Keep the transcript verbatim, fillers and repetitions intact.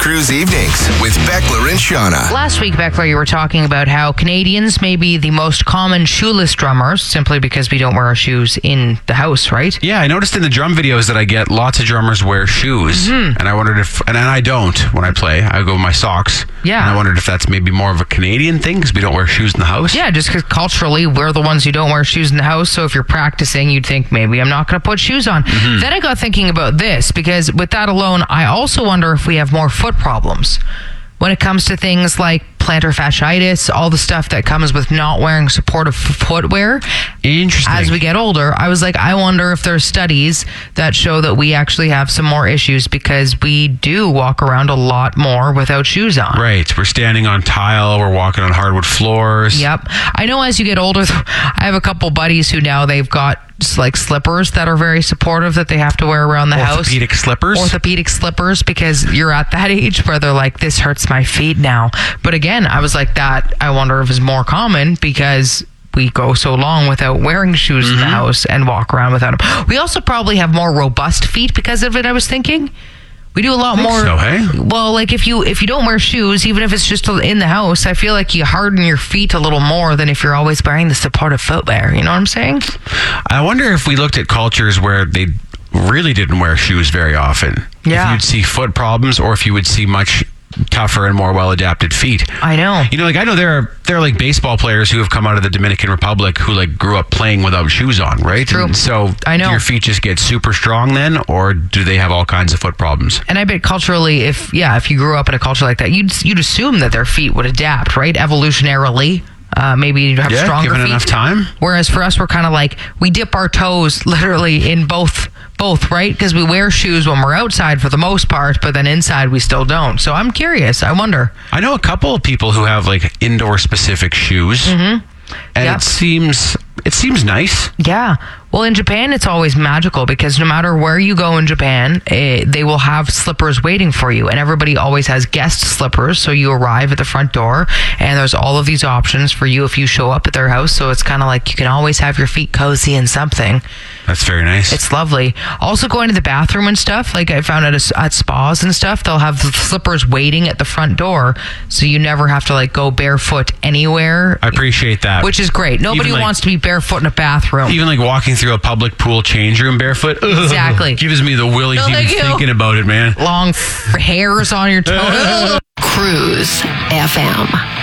Cruise Evenings with Beckler and Shauna. Last week, Beckler, you were talking about how Canadians may be the most common shoeless drummers simply because we don't wear our shoes in the house, right? Yeah, I noticed in the drum videos that I get lots of drummers wear shoes. Mm-hmm. And I wondered if, and I don't when I play, I go with my socks. Yeah. And I wondered if that's maybe more of a Canadian thing because we don't wear shoes in the house. Yeah, just because culturally we're the ones who don't wear shoes in the house. So if you're practicing, you'd think maybe I'm not going to put shoes on. Mm-hmm. Then I got thinking about this because with that alone, I also wonder if we have more foot problems when it comes to things like plantar fasciitis, all the stuff that comes with not wearing supportive footwear. Interesting. As we get older, I was like, I wonder if there's studies that show that we actually have some more issues because we do walk around a lot more without shoes on. Right. We're standing on tile. We're walking on hardwood floors. Yep. I know as you get older, I have a couple buddies who now they've got like slippers that are very supportive that they have to wear around the house. Orthopedic slippers? Orthopedic slippers because you're at that age where they're like, this hurts my feet now. But again, I was like that. I wonder if it's more common because we go so long without wearing shoes mm-hmm. in the house and walk around without them. We also probably have more robust feet because of it, I was thinking. We do a lot I think more. So, hey? Well, like if you if you don't wear shoes, even if it's just in the house, I feel like you harden your feet a little more than if you're always wearing the supportive footwear. You know what I'm saying? I wonder if we looked at cultures where they really didn't wear shoes very often. Yeah. If you'd see foot problems or if you would see much tougher and more well-adapted feet. I know. You know, like I know there are there are like baseball players who have come out of the Dominican Republic who like grew up playing without shoes on, right? True. And so I know. Do your feet just get super strong then, or do they have all kinds of foot problems? And I bet culturally, if yeah, if you grew up in a culture like that, you'd you'd assume that their feet would adapt, right? Evolutionarily. Uh, maybe you'd have yeah, stronger given feet. enough time. Whereas for us, we're kind of like, we dip our toes literally in both, both, right? Because we wear shoes when we're outside for the most part, but then inside we still don't. So I'm curious. I wonder. I know a couple of people who have like indoor specific shoes. Mm-hmm. And yep. it seems it seems nice. Yeah. Well, in Japan, it's always magical because no matter where you go in Japan, eh, they will have slippers waiting for you. And everybody always has guest slippers. So you arrive at the front door and there's all of these options for you if you show up at their house. So it's kind of like you can always have your feet cozy in something. That's very nice. It's lovely. Also going to the bathroom and stuff, like I found at, a, at spas and stuff, they'll have the slippers waiting at the front door. So you never have to like go barefoot anywhere. I appreciate that. Which is great. Nobody like, wants to be barefoot in a bathroom. Even like walking through a public pool change room barefoot. Ugh, exactly. Gives me the willies no, even thinking about it, man. Long f- hairs on your toes. Cruise F M.